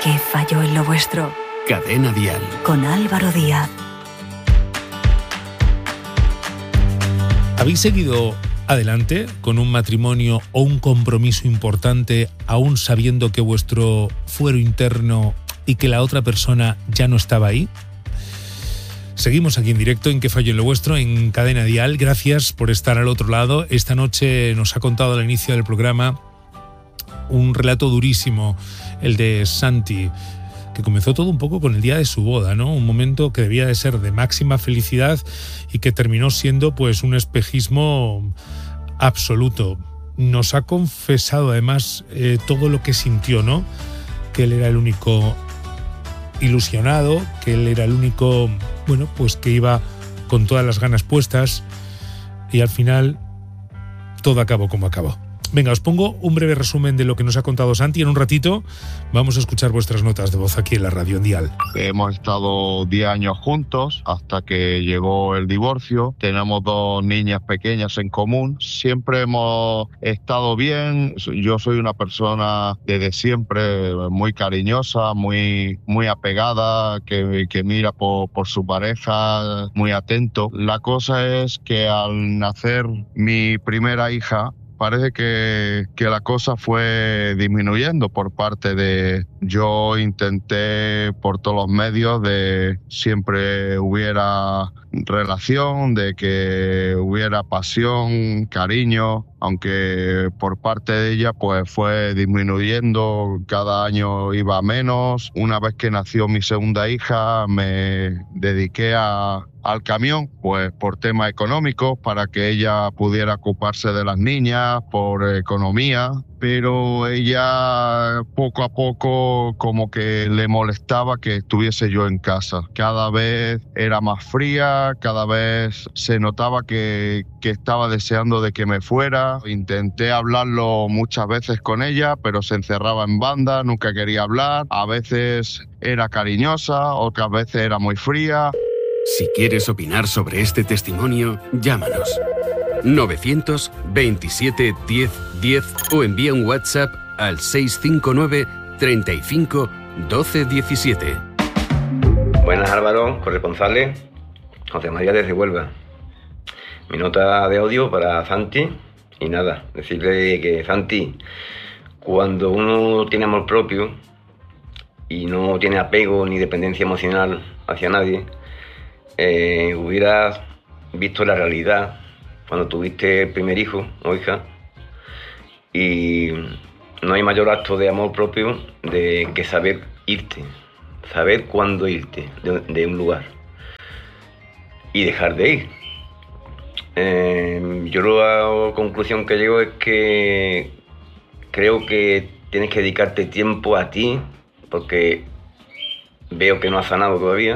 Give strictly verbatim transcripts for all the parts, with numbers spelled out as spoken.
¿Qué falló en lo vuestro? Cadena Dial. Con Álvaro Díaz. ¿Habéis seguido adelante con un matrimonio o un compromiso importante aún sabiendo que vuestro fuero interno y que la otra persona ya no estaba ahí? Seguimos aquí en directo en ¿Qué falló en lo vuestro? En Cadena Dial. Gracias por estar al otro lado. Esta noche nos ha contado al inicio del programa un relato durísimo, el de Santi, que comenzó todo un poco con el día de su boda, ¿no? Un momento que debía de ser de máxima felicidad y que terminó siendo pues un espejismo absoluto. Nos ha confesado además eh, todo lo que sintió, ¿no? Que él era el único ilusionado, que él era el único, bueno, pues que iba con todas las ganas puestas y al final todo acabó como acabó. Venga, os pongo un breve resumen de lo que nos ha contado Santi. En un ratito vamos a escuchar vuestras notas de voz aquí en la radio en Dial. Hemos estado diez años juntos hasta que llegó el divorcio. Tenemos dos niñas pequeñas en común. Siempre hemos estado bien. Yo soy una persona desde siempre muy cariñosa, muy, muy apegada, que, que mira por, por su pareja, muy atento. La cosa es que al nacer mi primera hija, parece que, que la cosa fue disminuyendo por parte de... Yo intenté por todos los medios de siempre hubiera relación, de que hubiera pasión, cariño, aunque por parte de ella pues fue disminuyendo, cada año iba menos. Una vez que nació mi segunda hija me dediqué a... al camión, pues por temas económicos, para que ella pudiera ocuparse de las niñas, por economía, pero ella poco a poco como que le molestaba que estuviese yo en casa. Cada vez era más fría, cada vez se notaba que, que estaba deseando de que me fuera. Intenté hablarlo muchas veces con ella, pero se encerraba en banda, nunca quería hablar. A veces era cariñosa, otras veces era muy fría. Si quieres opinar sobre este testimonio, llámanos novecientos veintisiete diez diez o envía un WhatsApp al seis cinco nueve treinta y cinco doce diecisiete. Buenas, Álvaro, corresponsales. José María desde Huelva. Mi nota de odio para Santi y nada, decirle que Santi, cuando uno tiene amor propio y no tiene apego ni dependencia emocional hacia nadie, Eh, hubieras visto la realidad cuando tuviste el primer hijo o hija, y no hay mayor acto de amor propio de que saber irte, saber cuándo irte de, de un lugar y dejar de ir. Eh, yo la conclusión que llego es que creo que tienes que dedicarte tiempo a ti, porque veo que no has sanado todavía.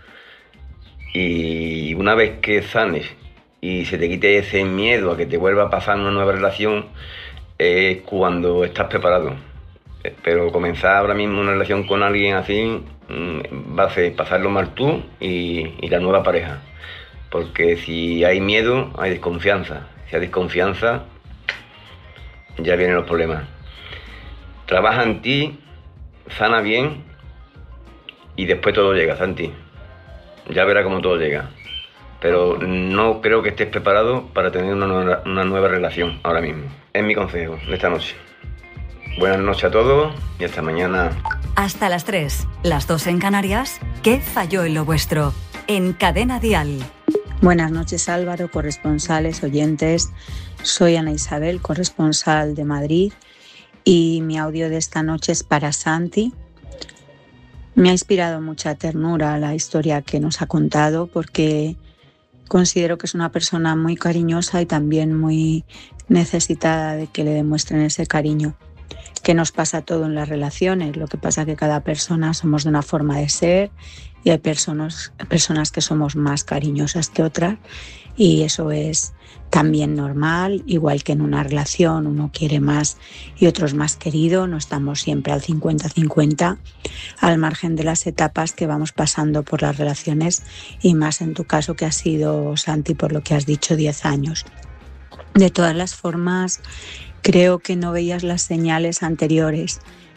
Y una vez que sanes y se te quite ese miedo a que te vuelva a pasar una nueva relación, es cuando estás preparado. Pero comenzar ahora mismo una relación con alguien así va a ser pasarlo mal tú y, y la nueva pareja. Porque si hay miedo, hay desconfianza. Si hay desconfianza, ya vienen los problemas. Trabaja en ti, sana bien y después todo llega, Santi. Ya verá cómo todo llega. Pero no creo que estés preparado para tener una nueva, una nueva relación ahora mismo. Es mi consejo de esta noche. Buenas noches a todos y hasta mañana. Hasta las tres, las dos en Canarias. ¿Qué falló en lo vuestro? En Cadena Dial. Buenas noches, Álvaro, corresponsales, oyentes. Soy Ana Isabel, corresponsal de Madrid, y mi audio de esta noche es para Santi. Me ha inspirado mucha ternura la historia que nos ha contado, porque considero que es una persona muy cariñosa y también muy necesitada de que le demuestren ese cariño. Que nos pasa todo en las relaciones, lo que pasa es que cada persona somos de una forma de ser y hay personas, personas que somos más cariñosas que otras, y eso es también normal, igual que en una relación uno quiere más y otro es más querido, no estamos siempre al cincuenta cincuenta, al margen de las etapas que vamos pasando por las relaciones, y más en tu caso que ha sido, Santi, por lo que has dicho, diez años. De todas las formas, creo que no veías las señales anteriores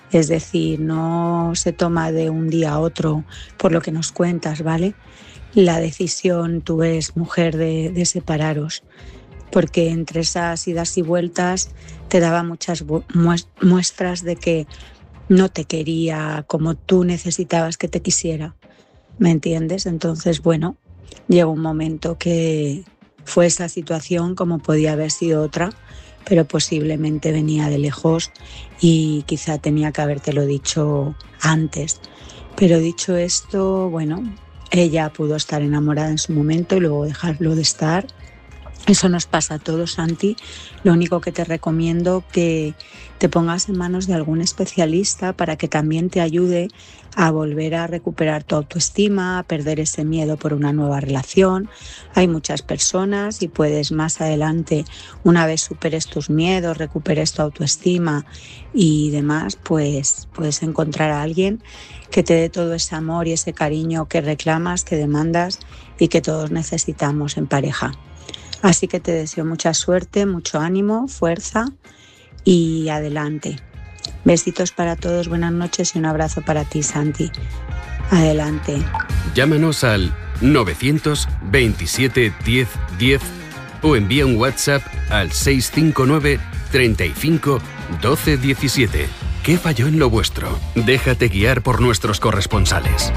Es decir, no se toma de un día a otro por lo que nos cuentas, ¿vale? La decisión, tú eres mujer, de, de separaros, porque entre esas idas y vueltas te daba muchas muestras de que no te quería como tú necesitabas que te quisiera, ¿me entiendes? Entonces, bueno, llegó un momento que fue esa situación como podía haber sido otra, pero posiblemente venía de lejos y quizá tenía que habértelo dicho antes. Pero dicho esto, bueno, ella pudo estar enamorada en su momento y luego dejarlo de estar. Eso nos pasa a todos, Santi. Lo único que te recomiendo que te pongas en manos de algún especialista para que también te ayude a volver a recuperar tu autoestima, a perder ese miedo por una nueva relación. Hay muchas personas y puedes más adelante, una vez superes tus miedos, recuperes tu autoestima y demás, pues puedes encontrar a alguien que te dé todo ese amor y ese cariño que reclamas, que demandas y que todos necesitamos en pareja. Así que te deseo mucha suerte, mucho ánimo, fuerza y adelante. Besitos para todos, buenas noches y un abrazo para ti, Santi. Adelante. Llámanos al novecientos veintisiete diez diez o envía un WhatsApp al seis cinco nueve treinta y cinco doce diecisiete. ¿Qué falló en lo vuestro? Déjate guiar por nuestros corresponsales.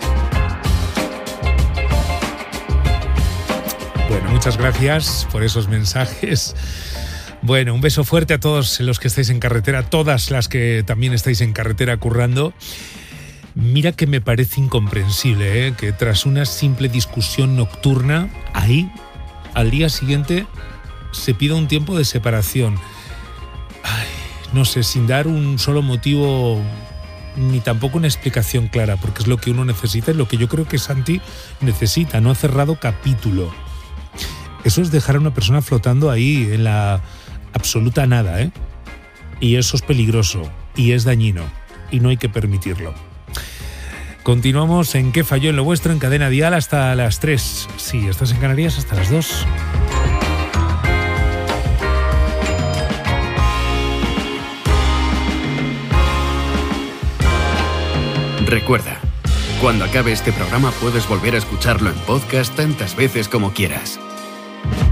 Bueno, muchas gracias por esos mensajes. Bueno, un beso fuerte a todos los que estáis en carretera, todas las que también estáis en carretera currando. Mira que me parece incomprensible, ¿eh? Que tras una simple discusión nocturna, ahí, al día siguiente, se pida un tiempo de separación. Ay, no sé, sin dar un solo motivo ni tampoco una explicación clara, porque es lo que uno necesita, es lo que yo creo que Santi necesita. No ha cerrado capítulo. Eso es dejar a una persona flotando ahí en la absoluta nada, ¿eh? Y eso es peligroso y es dañino y no hay que permitirlo. Continuamos en ¿Qué falló en lo vuestro? En Cadena Dial hasta las tres. Sí, estás en Canarias hasta las dos. Recuerda, cuando acabe este programa puedes volver a escucharlo en podcast tantas veces como quieras.